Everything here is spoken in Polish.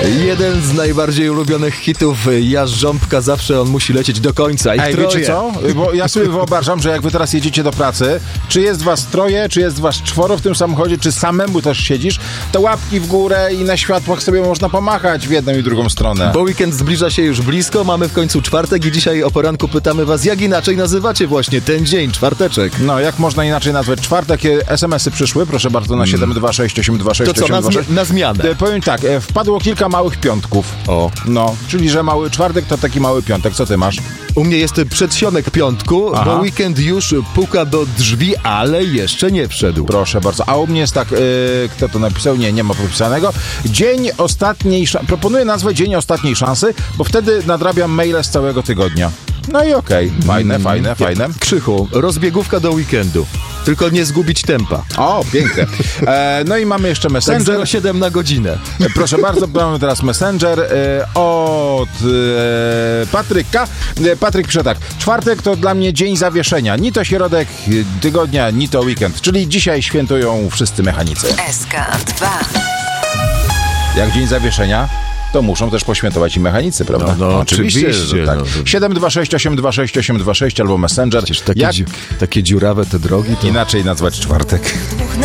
Jeden z najbardziej ulubionych hitów Jarząbka, zawsze on musi lecieć do końca. Ej, wiecie co? Bo ja sobie wyobrażam, że jak wy teraz jedziecie do pracy, czy jest was troje, czy jest was czworo w tym samochodzie, czy samemu też siedzisz, to łapki w górę i na światłach sobie można pomachać w jedną i drugą stronę. Bo weekend zbliża się już blisko, mamy w końcu czwartek i dzisiaj o poranku pytamy was, jak inaczej nazywacie właśnie ten dzień, czwarteczek. No, jak można inaczej nazwać czwartek? SMS-y przyszły, proszę bardzo, na 726 826 To co, 826. na zmianę? Powiem tak, wpadło kilka małych piątków. O. No, czyli że mały czwartek to taki mały piątek. Co ty masz? U mnie jest przedsionek piątku, Aha. bo weekend już puka do drzwi, ale jeszcze nie wszedł. Proszę bardzo. A u mnie jest tak, kto to napisał? Nie ma podpisanego. Dzień ostatniej szansy. Proponuję nazwę Dzień ostatniej szansy, bo wtedy nadrabiam maile z całego tygodnia. No i okej. Fajne. Krzychu, rozbiegówka do weekendu. Tylko nie zgubić tempa. O, piękne. No i mamy jeszcze Tak Messenger. 0,7 na godzinę. Proszę bardzo, mamy teraz Messenger od Patryka. Patryk pisze tak. Czwartek to dla mnie dzień zawieszenia. Ni to środek tygodnia, ni to weekend. Czyli dzisiaj świętują wszyscy mechanicy. SK2. Jak dzień zawieszenia, to muszą też poświętować i mechanicy, prawda? No, oczywiście, że tak. no. 726 826 826 albo Messenger. Przecież Jak takie dziurawe te drogi to... inaczej nazwać czwartek?